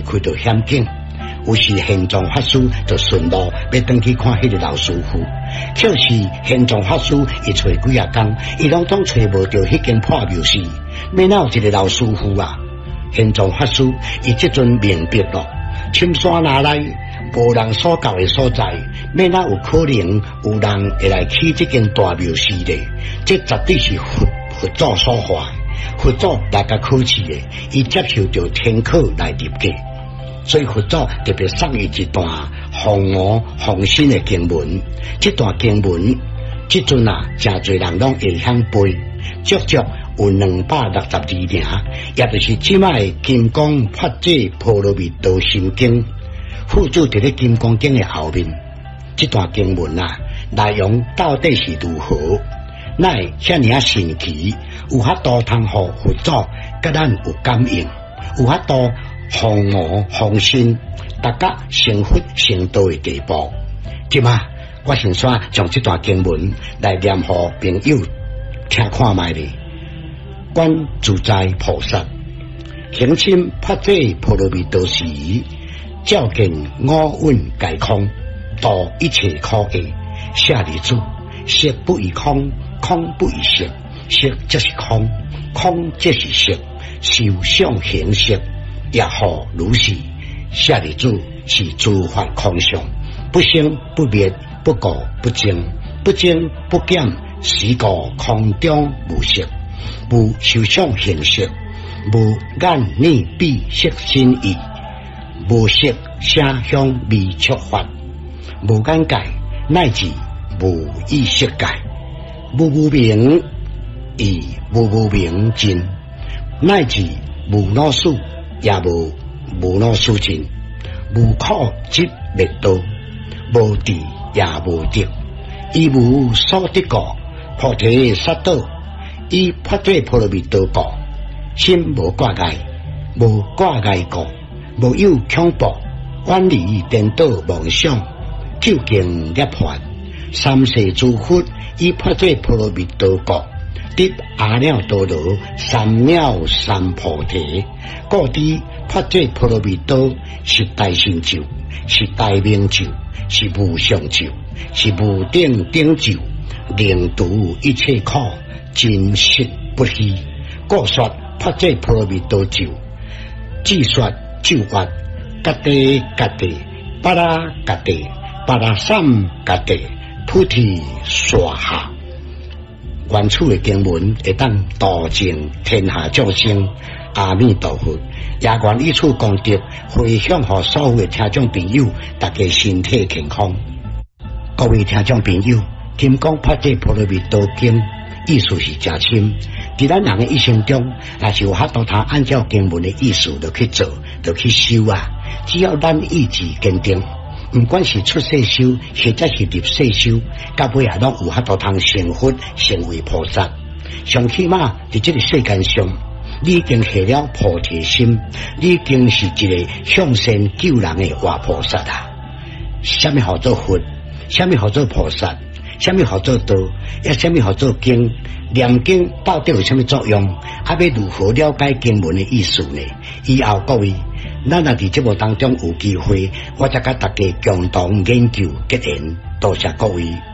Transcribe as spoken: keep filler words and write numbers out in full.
开到险境。有时玄奘法师就顺路要登去看迄个老师傅，可是玄奘法师一找几啊工，伊拢总找无到迄间破庙寺，要哪有一个老师傅啊？玄奘法师伊即阵明白咯，深山哪来无人所到的所在，要哪有可能有人会来起这间大庙寺咧？这绝对是佛佛祖所化，佛祖来甲考试的，伊接受到天考来入格。所以佛祖特别送伊一段弘我弘心的经文，这段经文，这阵啊，真侪人拢会晓背，足足有两百六十二名，也就是即卖《金刚法界波罗蜜多心经》附注伫咧《金刚经》的后面。这段经文啊，内容到底是如何？乃遐尔啊神奇，有法度通互佛祖甲咱有感应，有法度。弘我弘心，大家成佛成道的地步。即嘛，我先说将这段经文来念互朋友听看卖咧。观自在菩萨行深法界波罗蜜多时，照见五蕴皆空，度一切苦厄。舍利子，色不异空，空不异色，色即是空，空即是色，受想行识。也好如是，舍利子是诸法空相，不生不灭，不垢不净，不增不减，实故空中无色，无受想行识，无眼耳鼻舌身意，无色声香味触法，无眼界，乃至无意识界，无无明亦无无明尽，乃至无老数。也无无老数尽，无苦即灭道，无智也无得，亦无所得果。菩提萨埵以法界波罗蜜多果，心无挂碍，无挂碍果，无有恐怖，远离颠倒妄想，究竟涅槃。三世诸佛以法界波罗蜜多果，得阿耨多罗三藐三菩提。故知法界波罗蜜多是大成就，是大明就，是无上就，是无顶顶就，令度一切苦，真实不虚。故说法界波罗蜜多就，只说就法格地格地，巴拉格地，巴拉三格地，菩提娑哈。原处的经文会当度尽天下众生。阿弥陀佛，也愿以此功德回向予所有的听众朋友，大家身体健康。各位听众朋友，金刚法界波罗蜜多经意思是真深，在咱人的一生中，若是有法度通按照经文的意思就去做，就去修啊。只要咱意志坚定，不管是出世修，或者是入世修，到尾也拢有法度通成佛，成为菩萨。上起码在这个世间上。你已经下了菩提心，你已经是一个向善救人的活菩萨啊！什么叫做佛？什么叫做菩萨？什么叫做道？也什么叫做经？念经到底有什么作用？啊，要如何了解经文的意思呢？以后各位，咱若伫节目当中有机会，我再甲大家共同研究结缘。多谢各位。